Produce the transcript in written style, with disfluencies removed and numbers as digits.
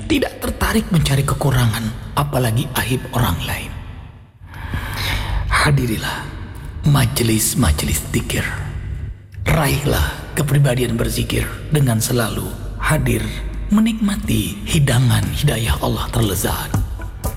tidak tertarik mencari kekurangan, apalagi aib orang lain. Hadirilah majelis-majelis zikir. Raihlah kepribadian berzikir dengan selalu hadir menikmati hidangan hidayah Allah terlezat.